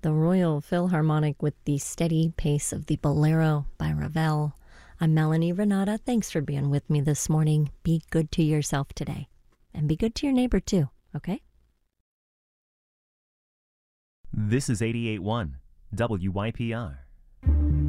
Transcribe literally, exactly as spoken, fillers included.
the Royal Philharmonic with the steady pace of the Bolero by Ravel. I'm Melanie Renata. Thanks for being with me this morning. Be good to yourself today. And be good to your neighbor too, okay? This is eighty-eight point one W Y P R.